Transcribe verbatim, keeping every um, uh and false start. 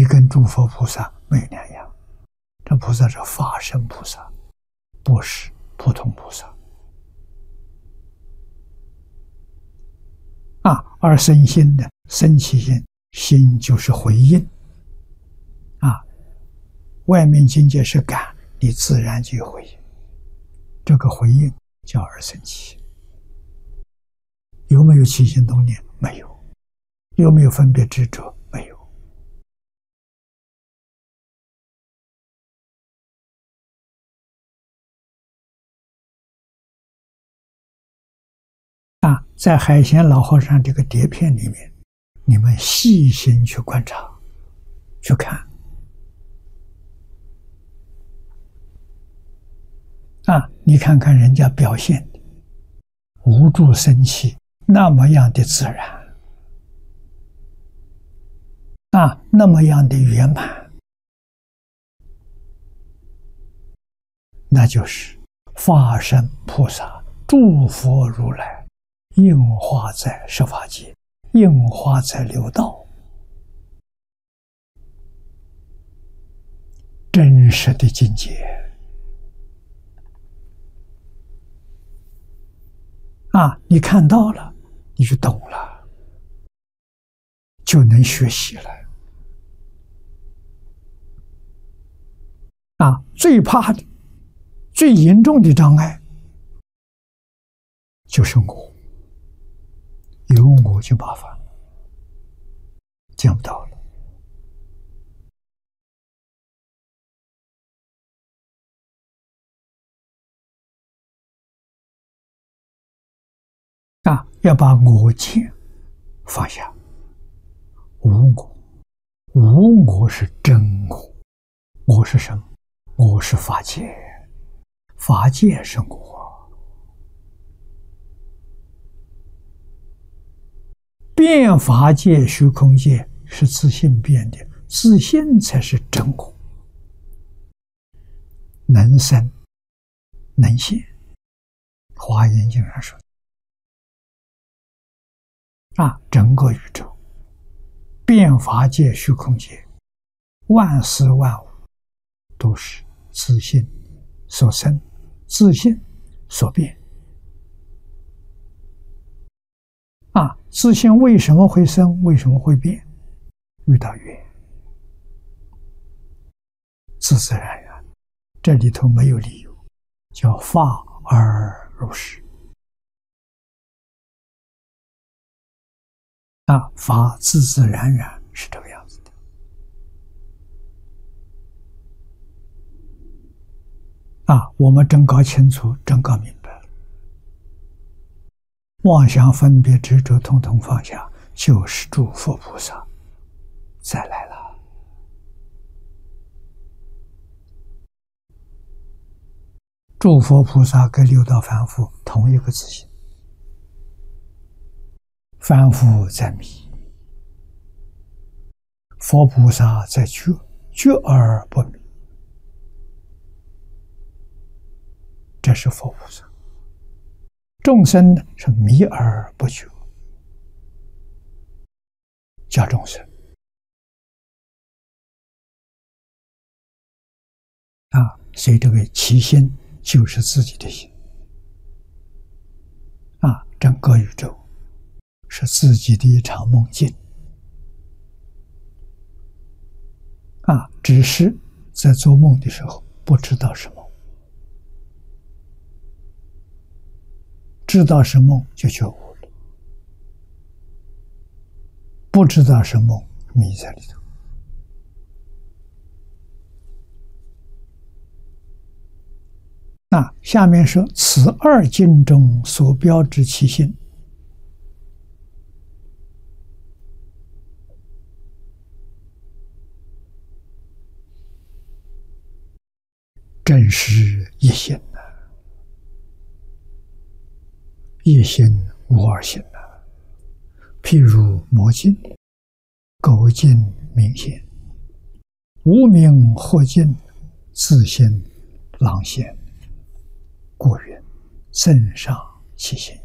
你跟诸佛菩萨没两样。这菩萨是法身菩萨，不是普通菩萨。啊，而生心的生起心，心就是回应。啊，外面境界是感，你自然就有回应。这个回应叫而生起。有没有起心动念？没有。有没有分别执着？没有。啊，在海贤老和尚这个碟片里面，你们细心去观察、去看。啊，你看看人家表现的无助生气，那么样的自然，啊，那么样的圆满，那就是法身菩萨、诸佛如来应化在十法界，应化在六道，真实的境界。啊，你看到了，你就懂了，就能学习了。啊，最怕的、最严重的障碍就是我，有我就麻烦，见不到了。啊，要把我见放下，无我，无我是真我，我是什么？我是法界，法界是我，变法界、虚空界是自性变的，自性才是真我，能生能现。华严经上说。啊，整个宇宙，变法界、虚空界，万事万物都是自性所生，自性所变。啊，自性为什么会生？为什么会变？遇到缘，自自然然，这里头没有理由，叫法而如是。啊，法自自然然是这个样子的。啊，我们真搞清楚，真搞明白了，妄想分别执着统统放下，就是诸佛菩萨再来了。诸佛菩萨跟六道凡夫同一个自性。凡夫在迷，佛菩萨在觉，觉而不迷，这是佛菩萨。众生是迷而不觉，叫众生。啊，所以这个起心就是自己的心。啊，整个宇宙是自己的一场梦境。啊，只是在做梦的时候不知道是梦，知道是梦就觉悟了，不知道是梦迷在里头。那下面说，此二经中所标之其心，正是一心呐，一心无二心呐。譬如魔镜、垢镜明现，无明惑镜，自性朗现。故云：增上其心。